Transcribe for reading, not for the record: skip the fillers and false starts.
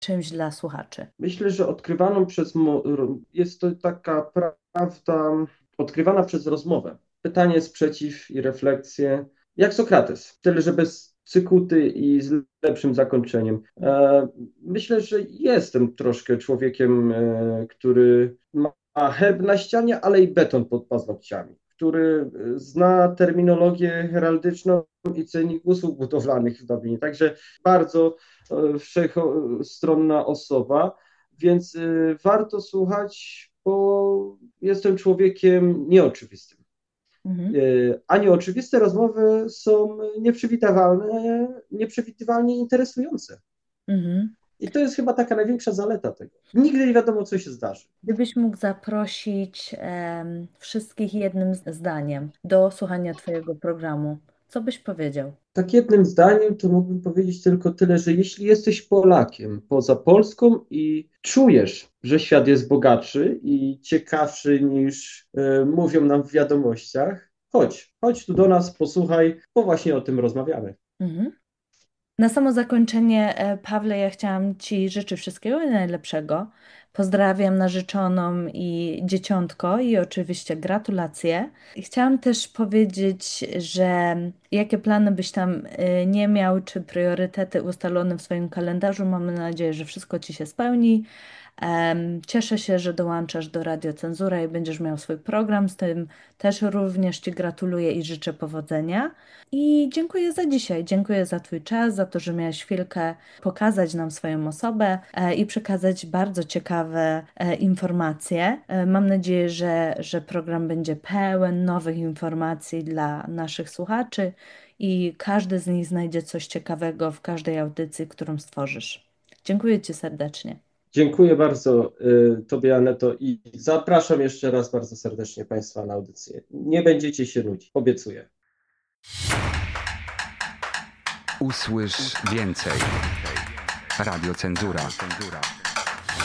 czymś dla słuchaczy? Myślę, że jest to taka prawda odkrywana przez rozmowę. Pytanie, sprzeciw i refleksję, jak Sokrates, tyle że bez cykuty i z lepszym zakończeniem. Myślę, że jestem troszkę człowiekiem, który ma herb na ścianie, ale i beton pod paznokciami, który zna terminologię heraldyczną i cennik usług budowlanych w Dublinie. Także bardzo wszechstronna osoba, więc warto słuchać, bo jestem człowiekiem nieoczywistym. Mhm. A nieoczywiste rozmowy są nieprzewidywalnie interesujące. Mhm. I to jest chyba taka największa zaleta tego. Nigdy nie wiadomo, co się zdarzy. Gdybyś mógł zaprosić wszystkich jednym zdaniem do słuchania Twojego programu, co byś powiedział? Tak jednym zdaniem to mógłbym powiedzieć tylko tyle, że jeśli jesteś Polakiem poza Polską i czujesz, że świat jest bogatszy i ciekawszy niż mówią nam w wiadomościach, chodź tu do nas, posłuchaj, bo właśnie o tym rozmawiamy. Mhm. Na samo zakończenie, Pawle, ja chciałam Ci życzyć wszystkiego najlepszego. Pozdrawiam narzeczoną i dzieciątko i oczywiście gratulacje. I chciałam też powiedzieć, że jakie plany byś tam nie miał, czy priorytety ustalone w swoim kalendarzu, mamy nadzieję, że wszystko Ci się spełni. Cieszę się, że dołączasz do Radio Cenzura i będziesz miał swój program. Z tym też również Ci gratuluję i życzę powodzenia. I dziękuję za dzisiaj. Dziękuję za Twój czas, za to, że miałeś chwilkę pokazać nam swoją osobę i przekazać bardzo ciekawe informacje. Mam nadzieję, że program będzie pełen nowych informacji dla naszych słuchaczy i każdy z nich znajdzie coś ciekawego w każdej audycji, którą stworzysz. Dziękuję Ci serdecznie. Dziękuję bardzo Tobie, Aneto, i zapraszam jeszcze raz bardzo serdecznie Państwa na audycję. Nie będziecie się nudzić, obiecuję. Usłysz więcej. Radio Cenzura.